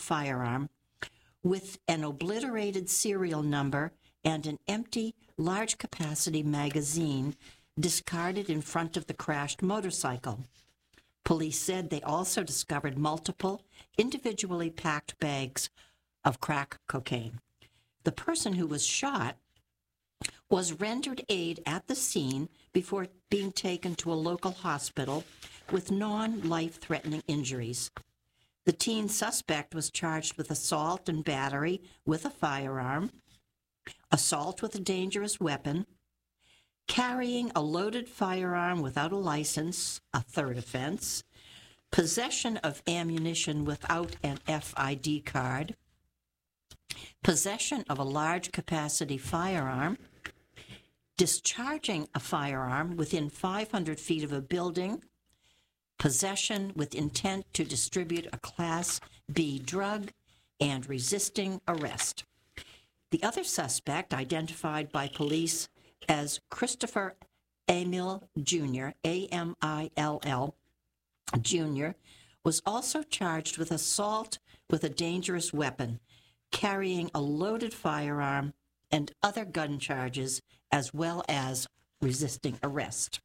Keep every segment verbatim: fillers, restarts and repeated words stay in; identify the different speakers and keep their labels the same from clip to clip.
Speaker 1: firearm with an obliterated serial number and an empty, large-capacity magazine discarded in front of the crashed motorcycle. Police said they also discovered multiple, individually packed bags of crack cocaine. The person who was shot was rendered aid at the scene before being taken to a local hospital with non-life-threatening injuries. The teen suspect was charged with assault and battery with a firearm, assault with a dangerous weapon, carrying a loaded firearm without a license, a third offense, possession of ammunition without an F I D card, possession of a large-capacity firearm, discharging a firearm within five hundred feet of a building, possession with intent to distribute a Class B drug, and resisting arrest. The other suspect, identified by police as Christopher Amill Junior, A M I L L Junior, was also charged with assault with a dangerous weapon, carrying a loaded firearm, and other gun charges, as well as resisting arrest.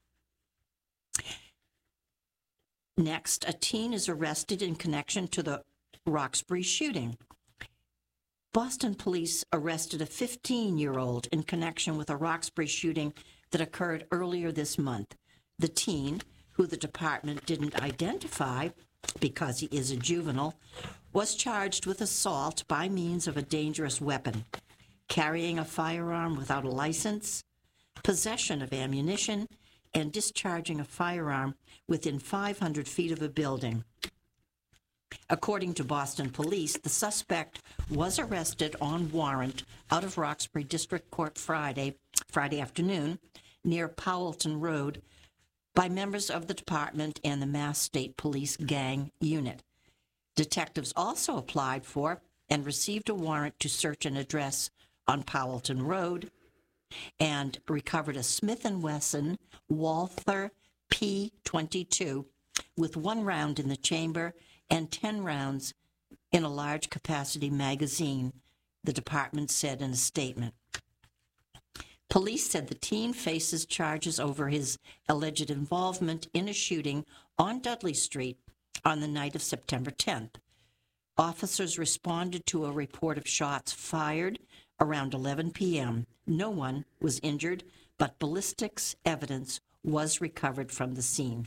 Speaker 1: Next, a teen is arrested in connection to the Roxbury shooting. Boston police arrested a fifteen-year-old in connection with a Roxbury shooting that occurred earlier this month. The teen, who the department didn't identify because he is a juvenile, was charged with assault by means of a dangerous weapon, carrying a firearm without a license, possession of ammunition, and discharging a firearm within five hundred feet of a building. According to Boston police, the suspect was arrested on warrant out of Roxbury District Court Friday, Friday afternoon near Powelton Road by members of the department and the Mass State Police Gang Unit. Detectives also applied for and received a warrant to search an address on Powelton Road and recovered a Smith and Wesson Walther P twenty-two with one round in the chamber and ten rounds in a large-capacity magazine, the department said in a statement. Police said the teen faces charges over his alleged involvement in a shooting on Dudley Street on the night of September tenth. Officers responded to a report of shots fired around eleven p.m. No one was injured, but ballistics evidence was recovered from the scene.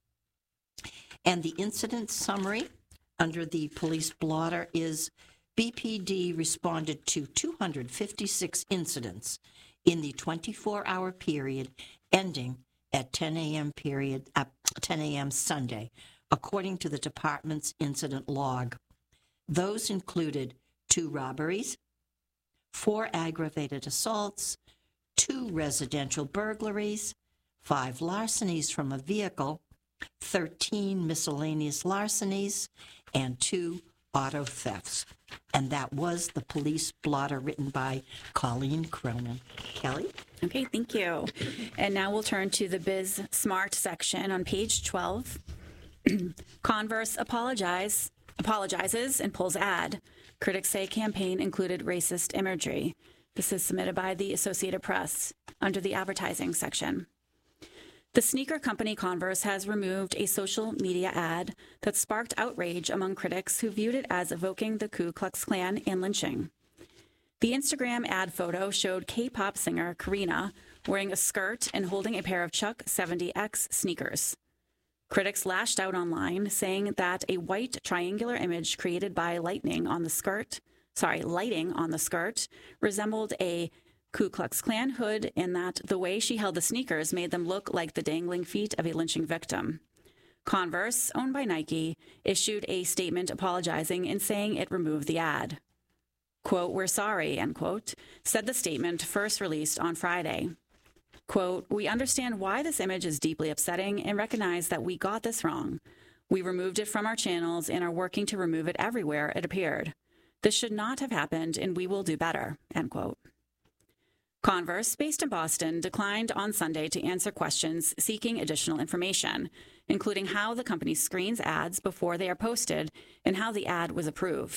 Speaker 1: And the incident summary under the police blotter is B P D responded to two hundred fifty-six incidents in the twenty-four hour period ending at ten a.m. period at ten a.m. Sunday, according to the department's incident log. Those included two robberies, four aggravated assaults, two residential burglaries, five larcenies from a vehicle, thirteen miscellaneous larcenies, and two auto thefts. And that was the police blotter written by Colleen Cronin. Kelly?
Speaker 2: Okay, thank you. And now we'll turn to the Biz Smart section on page twelve. Converse apologize, apologizes and pulls ad. Critics say campaign included racist imagery. This is submitted by the Associated Press under the advertising section. The sneaker company Converse has removed a social media ad that sparked outrage among critics who viewed it as evoking the Ku Klux Klan and lynching. The Instagram ad photo showed K-pop singer Karina wearing a skirt and holding a pair of Chuck seventy X sneakers. Critics lashed out online, saying that a white triangular image created by lightning on the skirt, sorry, lighting on the skirt, resembled a Ku Klux Klan hood, and that the way she held the sneakers made them look like the dangling feet of a lynching victim. Converse, owned by Nike, issued a statement apologizing and saying it removed the ad. Quote, "We're sorry," end quote, said the statement first released on Friday. Quote, "We understand why this image is deeply upsetting and recognize that we got this wrong. We removed it from our channels and are working to remove it everywhere it appeared. This should not have happened and we will do better," end quote. Converse, based in Boston, declined on Sunday to answer questions seeking additional information, including how the company screens ads before they are posted and how the ad was approved.